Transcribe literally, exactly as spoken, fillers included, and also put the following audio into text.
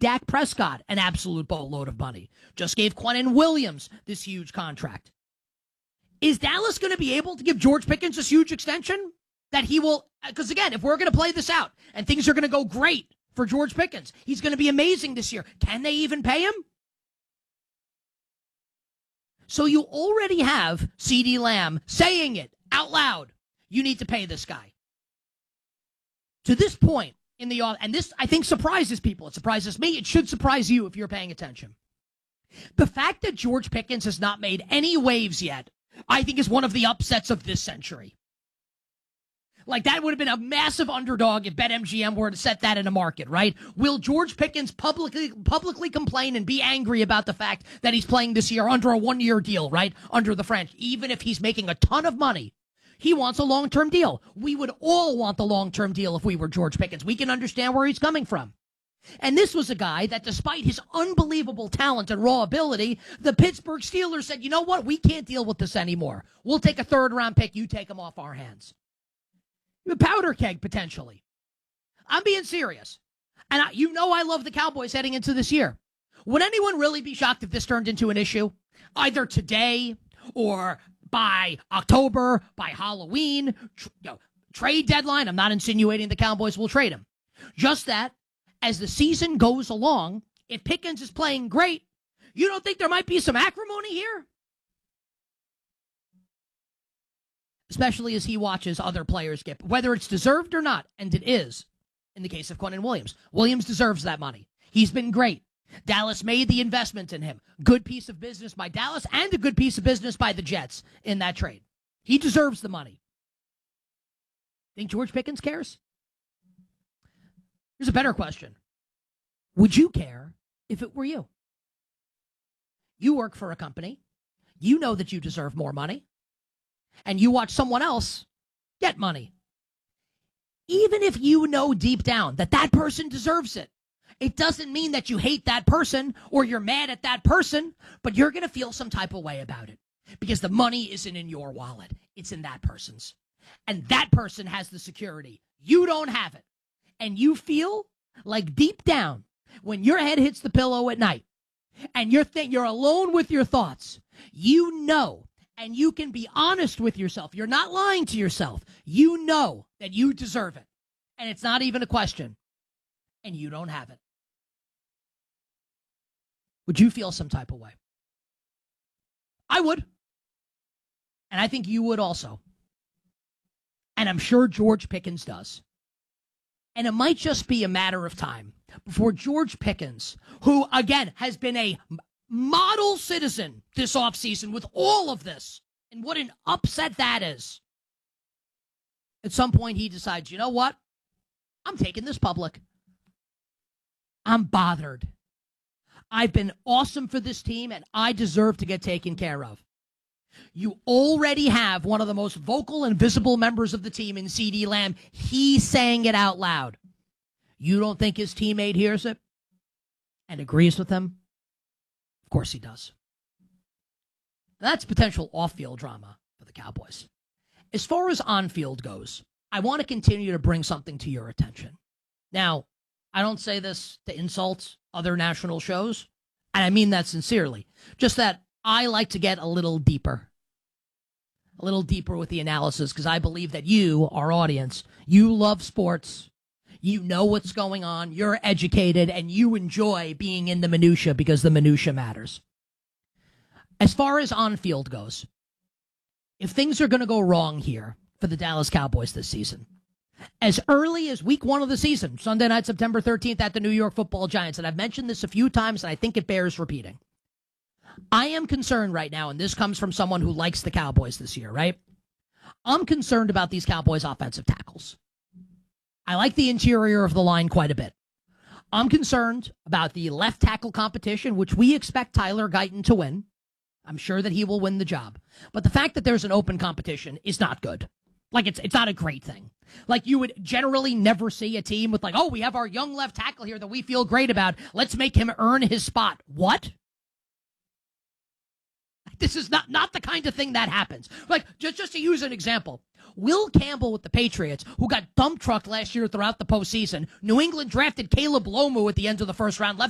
Dak Prescott an absolute boatload of money. Just gave Quinnen Williams this huge contract. Is Dallas going to be able to give George Pickens this huge extension? That he will, because again, if we're going to play this out and things are going to go great for George Pickens, he's going to be amazing this year. Can they even pay him? So you already have CeeDee Lamb saying it out loud. You need to pay this guy. To this point in the, and this I think surprises people. It surprises me. It should surprise you if you're paying attention. The fact that George Pickens has not made any waves yet, I think is one of the upsets of this century. Like, that would have been a massive underdog if BetMGM were to set that in a market, right? Will George Pickens publicly publicly complain and be angry about the fact that he's playing this year under a one-year deal, right? Under the French, even if he's making a ton of money. He wants a long-term deal. We would all want the long-term deal if we were George Pickens. We can understand where he's coming from. And this was a guy that, despite his unbelievable talent and raw ability, the Pittsburgh Steelers said, you know what? We can't deal with this anymore. We'll take a third-round pick. You take him off our hands. A powder keg, potentially. I'm being serious. And I, you know I love the Cowboys heading into this year. Would anyone really be shocked if this turned into an issue? Either today or by October, by Halloween, tr- you know, trade deadline. I'm not insinuating the Cowboys will trade him. Just that, as the season goes along, if Pickens is playing great, you don't think there might be some acrimony here? Especially as he watches other players get, whether it's deserved or not, and it is, in the case of Quinnen Williams. Williams deserves that money. He's been great. Dallas made the investment in him. Good piece of business by Dallas and a good piece of business by the Jets in that trade. He deserves the money. Think George Pickens cares? Here's a better question. Would you care if it were you? You work for a company. You know that you deserve more money. And you watch someone else get money. Even if you know deep down that that person deserves it, it doesn't mean that you hate that person or you're mad at that person, but you're going to feel some type of way about it because the money isn't in your wallet. It's in that person's. And that person has the security. You don't have it. And you feel like deep down when your head hits the pillow at night and you're, th- you're alone with your thoughts, you know. And you can be honest with yourself. You're not lying to yourself. You know that you deserve it. And it's not even a question. And you don't have it. Would you feel some type of way? I would. And I think you would also. And I'm sure George Pickens does. And it might just be a matter of time before George Pickens, who, again, has been a model citizen this offseason with all of this, and what an upset that is. At some point, he decides, you know what? I'm taking this public. I'm bothered. I've been awesome for this team, and I deserve to get taken care of. You already have one of the most vocal and visible members of the team in CeeDee Lamb. He's saying it out loud. You don't think his teammate hears it and agrees with him? Of course he does. That's potential off-field drama for the Cowboys. As far as on-field goes, I want to continue to bring something to your attention. Now, I don't say this to insult other national shows, and I mean that sincerely. Just that I like to get a little deeper. A little deeper with the analysis, because I believe that you, our audience, you love sports. You know what's going on. You're educated, and you enjoy being in the minutia because the minutia matters. As far as on-field goes, if things are going to go wrong here for the Dallas Cowboys this season, as early as week one of the season, Sunday night, September thirteenth at the New York Football Giants, and I've mentioned this a few times, and I think it bears repeating. I am concerned right now, and this comes from someone who likes the Cowboys this year, right? I'm concerned about these Cowboys offensive tackles. I like the interior of the line quite a bit. I'm concerned about the left tackle competition, which we expect Tyler Guyton to win. I'm sure that he will win the job. But the fact that there's an open competition is not good. Like, it's it's not a great thing. Like, you would generally never see a team with like, oh, we have our young left tackle here that we feel great about. Let's make him earn his spot. What? This is not, not the kind of thing that happens. Like, just, just to use an example, Will Campbell with the Patriots, who got dump trucked last year throughout the postseason. New England drafted Caleb Lomu at the end of the first round, left